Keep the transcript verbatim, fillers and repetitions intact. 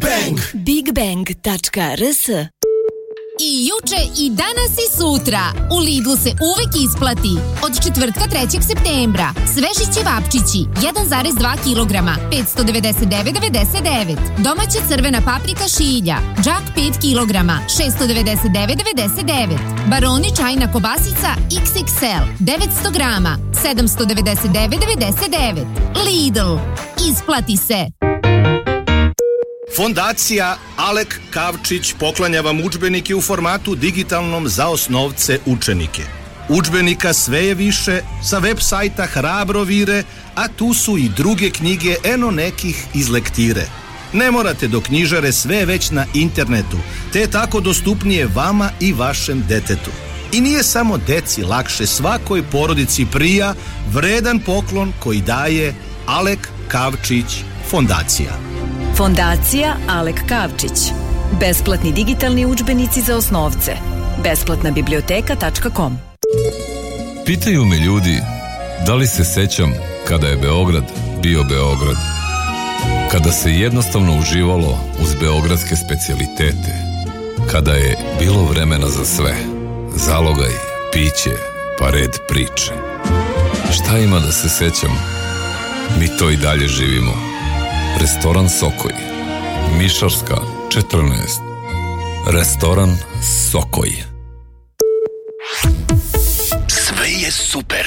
Bang! bigbang tačka r s. I juče i danas i sutra u Lidlu se uvek isplati. Od četvrtka trećeg septembra sveži ćevapčići jedan zarez dva kilograma petsto devedeset devet devedeset devet. Domaća crvena paprika šilja džak pet kilograma šessto devedeset devet devedeset devet. Baroni čajna kobasica iks iks el devetsto grama sedamsto devedeset devet devedeset devet. Lidl, isplati se. Fondacija Alek Kavčić poklanja vam udžbenike u formatu digitalnom za osnovce učenike. Udžbenika sve je više, sa web sajta Hrabro vire, a tu su i druge knjige, eno nekih iz lektire. Ne morate do knjižare, sve je već na internetu, te je tako dostupnije vama i vašem detetu. I nije samo deci lakše, svakoj porodici prija vredan poklon koji daje Alek Kavčić Fondacija. Fondacija Alek Kavčić. Besplatni digitalni udžbenici za osnovce. besplatna biblioteka tačka com. Pitaju me ljudi da li se sećam kada je Beograd bio Beograd. Kada se jednostavno uživalo uz beogradske specijalitete. Kada je bilo vremena za sve. Zalogaj, piće, pa red priče. Šta ima da se sećam? Mi to i dalje živimo. Restoran Sokoj, Mišarska četrnaest. Restoran Sokoj. Sve je super.